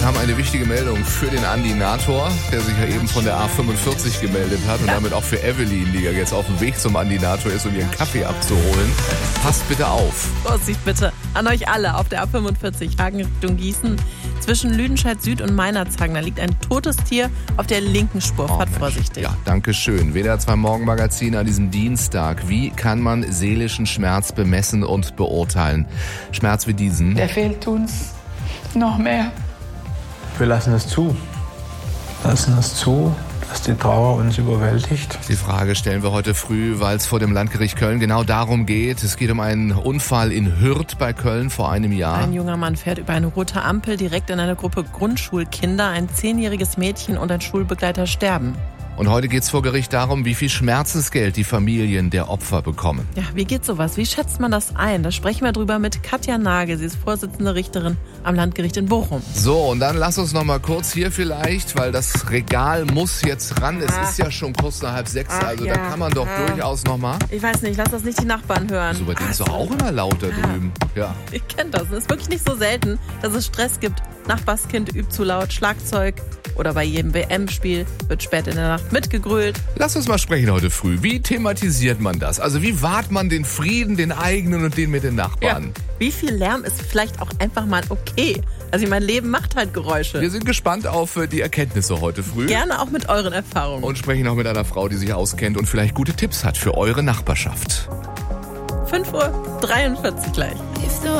wir haben eine wichtige Meldung für den Andi Nator, der sich ja eben von der A45 gemeldet hat und damit auch für Evelyn, die ja jetzt auf dem Weg zum Andi Nator ist, um ihren Kaffee abzuholen. Passt bitte auf. Vorsicht bitte an euch alle auf der A45 Hagen Richtung Gießen. Zwischen Lüdenscheid Süd und Meinerzhagen, da liegt ein totes Tier auf der linken Spur. Fahrt vorsichtig. Ja, danke schön. WDR 2 Morgenmagazin an diesem Dienstag. Wie kann man seelischen Schmerz bemessen und beurteilen? Schmerz wie diesen. Der fehlt uns noch mehr. Wir lassen es zu. Lassen es zu, dass die Trauer uns überwältigt. Die Frage stellen wir heute früh, weil es vor dem Landgericht Köln genau darum geht. Es geht um einen Unfall in Hürth bei Köln vor einem Jahr. Ein junger Mann fährt über eine rote Ampel direkt in eine Gruppe Grundschulkinder. Ein 10-jähriges Mädchen und ein Schulbegleiter sterben. Und heute geht es vor Gericht darum, wie viel Schmerzensgeld die Familien der Opfer bekommen. Ja, wie geht sowas? Wie schätzt man das ein? Da sprechen wir drüber mit Katja Nagel. Sie ist Vorsitzende Richterin am Landgericht in Bochum. So, und dann lass uns noch mal kurz hier vielleicht, weil das Regal muss jetzt ran. Es ist ja schon kurz nach 5:30, also da kann man doch durchaus noch mal. Ich weiß nicht, lass das nicht die Nachbarn hören. So, bei denen ist doch auch immer lauter drüben. Ja. Ich kenne das. Es ist wirklich nicht so selten, dass es Stress gibt. Nachbarskind übt zu laut Schlagzeug. Oder bei jedem WM-Spiel wird spät in der Nacht mitgegrölt. Lass uns mal sprechen heute früh. Wie thematisiert man das? Also wie wahrt man den Frieden, den eigenen und den mit den Nachbarn? Ja. Wie viel Lärm ist vielleicht auch einfach mal okay? Also mein Leben macht halt Geräusche. Wir sind gespannt auf die Erkenntnisse heute früh. Gerne auch mit euren Erfahrungen. Und sprechen auch mit einer Frau, die sich auskennt und vielleicht gute Tipps hat für eure Nachbarschaft. 5:43 Uhr gleich.